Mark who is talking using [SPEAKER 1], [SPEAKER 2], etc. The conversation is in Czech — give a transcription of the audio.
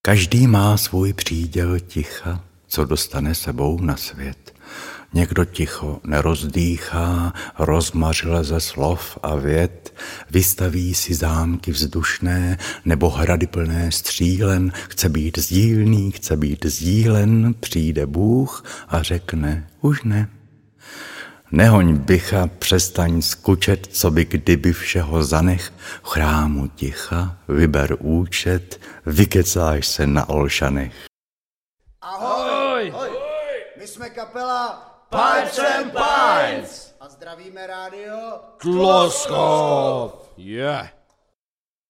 [SPEAKER 1] Každý má svůj příděl ticha, co dostane sebou na svět. Někdo ticho nerozdýchá, rozmařile ze slov a vět, vystaví si zámky vzdušné nebo hrady plné střílen, chce být sdílný, chce být sdílen, přijde Bůh a řekne už ne. Nehoň bycha, přestaň skučet, co by kdyby všeho zanech, v chrámu ticha, vyber účet, vykecáš se na Olšanech.
[SPEAKER 2] Ahoj!
[SPEAKER 3] Ahoj!
[SPEAKER 2] My jsme kapela
[SPEAKER 3] Pipes and Pints!
[SPEAKER 2] a zdravíme rádio
[SPEAKER 3] Tloskov! Yeah!